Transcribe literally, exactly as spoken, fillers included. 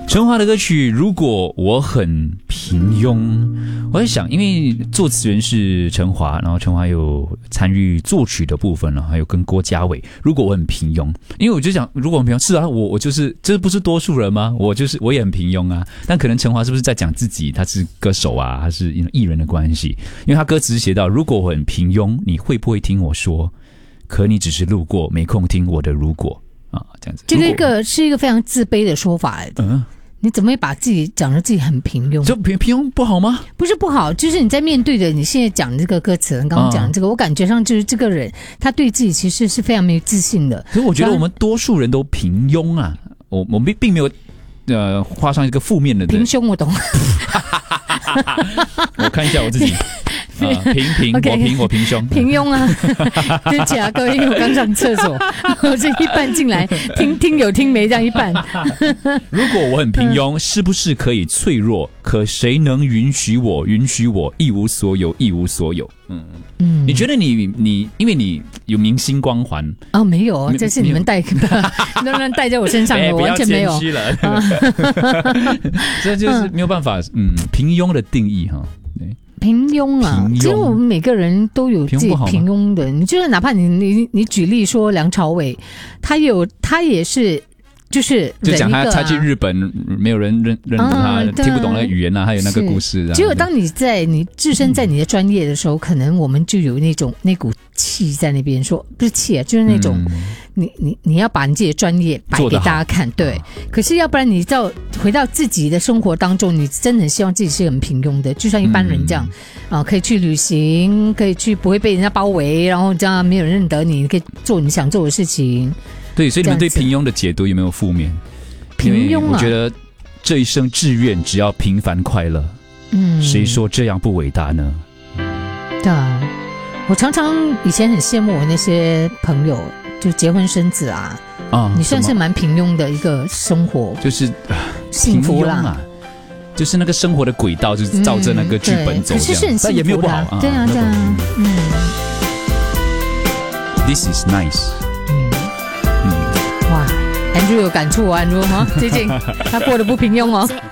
陈华的歌曲如果我很平庸，我在想因为作词人是陈华，然后陈华有参与作曲的部分，还有跟郭家伟，如果我很平庸，因为我就想如果我很平庸，是啊，我我就是这不是多数人吗？我就是我也很平庸啊，但可能陈华是不是在讲自己，他是歌手啊，他是艺人的关系，因为他歌词写到如果我很平庸，你会不会听我说，可你只是路过，没空听我的如果啊，这样子。 这个一个是一个非常自卑的说法。嗯，你怎么会把自己讲得自己很平庸？ 就平平庸不好吗？ 不是不好，就是你在面对的你现在讲这个歌词，刚刚讲这个、啊，我感觉上就是这个人他对自己其实是非常没有自信的。 所以我觉得我们多数人都平庸啊，我我们并没有呃画上一个负面的平胸，我懂。 我看一下我自己。啊、平平 okay, 我平我平胸平庸啊，对不起啊各位，因为我刚上厕所，我这一半进来听听有听没这样一半。 如果我很平庸，是不是可以脆弱？可谁能允许我允许我一无所有一无所有？嗯嗯，你觉得你你因为你有明星光环哦？没有，这是你们带当然带在我身上的，我完全没有。 不要谦虚了，这就是没有办法。嗯，平庸的定义哈，对。 平庸啊，其实我们每个人都有自己平庸的。你就是哪怕你你你举例说梁朝伟，他有他也是就是就讲他他去日本没有人认认识他、嗯，听不懂那个语言啊，还有那个故事啊。 只有当你在你置身在你的专业的时候，嗯、可能我们就有那种那股气在那边说，不是气啊，就是那种、嗯、你你你要把你自己的专业摆给大家看，对。啊、可是要不然你到回到自己的生活当中，你真的很希望自己是很平庸的，就像一般人这样、嗯、啊，可以去旅行，可以去不会被人家包围，然后这样没有人认得你，你可以做你想做的事情。 对，所以你们对平庸的解读有没有负面？ 平庸啊， 我觉得这一生志愿只要平凡快乐。嗯，谁说这样不伟大呢？ 对啊，我常常以前很羡慕我那些朋友，就结婚生子啊。啊，你算是蛮平庸的一个生活， 就是幸福啦。 啊，就是那个生活的轨道，就是照着那个剧本走这样， 嗯、可是是很幸福的， 但也没有不好啊。 对啊，对啊，嗯。 This is nice。 Andrew 有感触哦，Andrew 哈，最近他过得不平庸哦。